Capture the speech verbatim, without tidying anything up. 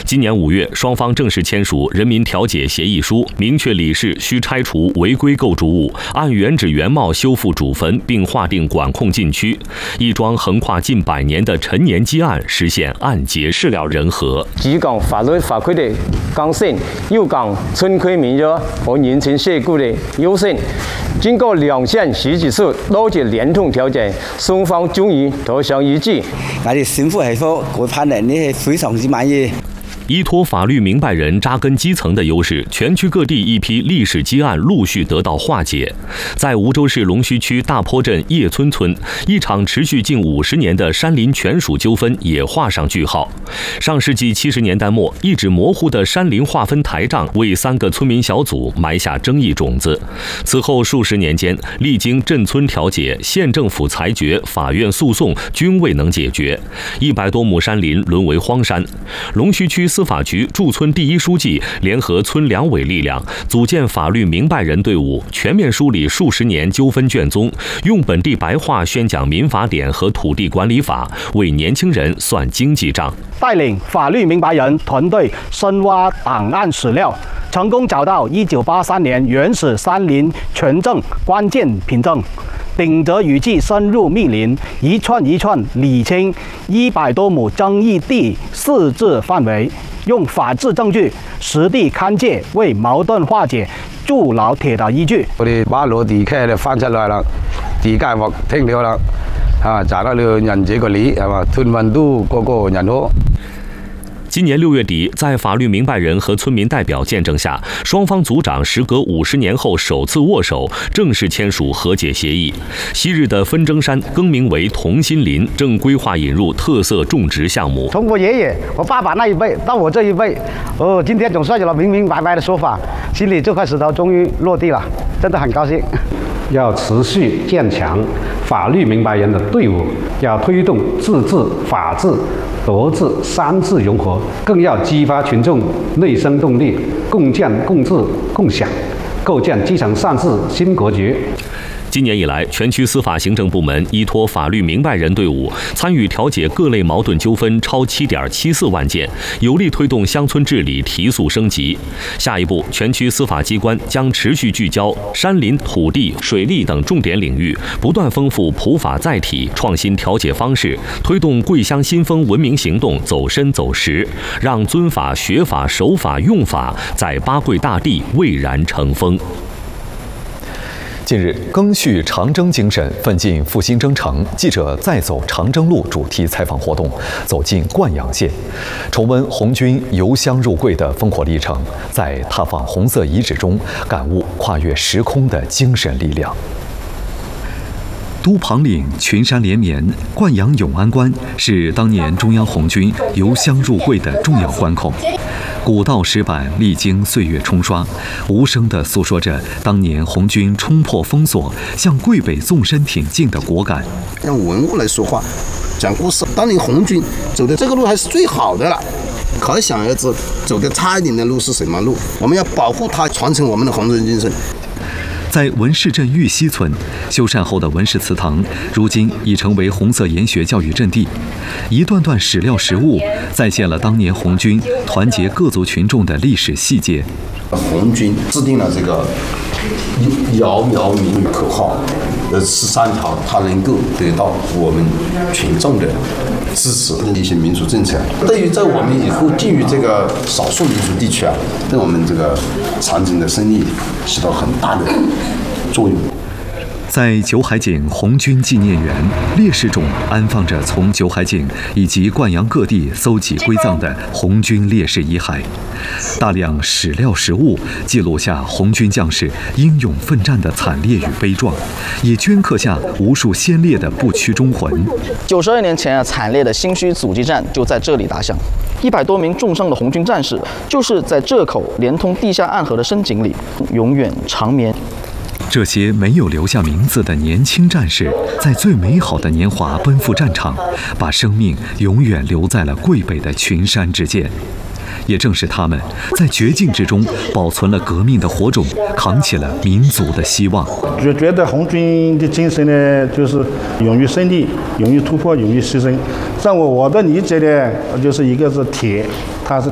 今年五月，双方正式签署人民调解协议书，明确理事需拆除违规构筑物，按原址原貌修复主坟，并划定管控禁区。一桩横跨近百年的陈年积案实现案结事了人和。 既讲法律法规的刚性，又讲村规民约和人情世故的优先。经过两县十几次多次联通调解，双方终于达成一致。 我哋政府係說佢判例，你係非常之滿意。 依托法律明白人扎根基层的优势，全区各地一批历史积案陆续得到化解。在梧州市龙须区大坡镇叶村村，一场持续近五十年的山林权属纠纷也画上句号。上世纪七十年代末，一纸模糊的山林划分台账为三个村民小组埋下争议种子。此后数十年间，历经镇村调解、县政府裁决、法院诉讼，均未能解决，一百多亩山林沦为荒山。龙须区司法局驻村第一书记联合村两委力量，组建法律明白人队伍，全面梳理数十年纠纷卷宗，用本地白话宣讲民法典和土地管理法，为年轻人算经济账。 带领法律明白人团队深挖档案史料，成功找到一九八三年原始山林权证关键凭证。顶着雨季深入密林，一串一串理清一百多亩争议地四至范围，用法治证據、實地勘界為矛盾化解築牢鐵的依據。 我哋把攞地契就翻出來啦，地界劃清了啦，啊，賺到了人這個理係嘛，村民都個個人好。 今年六月底，在法律明白人和村民代表见证下，双方族长时隔五十年后首次握手，正式签署和解协议。昔日的纷争山更名为同心林，正规划引入特色种植项目。 从我爷爷、我爸爸那一辈到我这一辈，哦，今天总算有了明明白白的说法，心里这块石头终于落地了，真的很高兴。 要持续建强法律明白人的队伍，要推动自治、法治、德治三治融合，更要激发群众内生动力，共建共治共享，构建基层善治新格局。 今年以来，全区司法行政部门依托法律明白人队伍，参与调解各类矛盾纠纷超 七点七四万件，有力推动乡村治理提速升级。下一步，全区司法机关将持续聚焦山林、土地、水利等重点领域，不断丰富普法载体，创新调解方式，推动桂乡新风文明行动走深走实，让遵法、学法、守法、用法在八桂大地蔚然成风。 近日，赓续长征精神，奋进复兴征程。记者再走长征路主题采访活动，走进灌阳县，重温红军由乡入桂的烽火历程，在踏访红色遗址中感悟跨越时空的精神力量。都庞岭群山连绵，灌阳永安关是当年中央红军由乡入桂的重要关口。古道石板历经岁月冲刷，无声地诉说着当年红军冲破封锁，向桂北纵深挺进的果敢。 用文物来说话，讲故事。当年红军走的这个路还是最好的了，可想而知，走的差一点的路是什么路？我们要保护它，传承我们的红军精神。 在文市镇玉溪村，修缮后的文氏祠堂，如今已成为红色研学教育阵地。一段段史料实物，再现了当年红军团结各族群众的历史细节。 红军制定了这个遥遥民语口号，呃，十三条，它能够得到我们群众的支持的一些民主政策，对于在我们以后进入这个少数民族地区啊，对我们这个长征的胜利起到很大的作用。 在九海井红军纪念园，烈士冢安放着从九海井以及灌阳各地搜集归葬的红军烈士遗骸，大量史料实物记录下红军将士英勇奋战的惨烈与悲壮，也镌刻下无数先烈的不屈忠魂。 九十二年前啊，惨烈的新圩阻击战就在这里打响，一百多名重伤的红军战士就是在这口连通地下暗河的深井里永远长眠。 这些没有留下名字的年轻战士，在最美好的年华奔赴战场，把生命永远留在了桂北的群山之间。也正是他们，在绝境之中保存了革命的火种，扛起了民族的希望。 觉觉得红军的精神呢，就是勇于胜利、勇于突破、勇于牺牲。在我我的理解呢，就是一个是铁，它是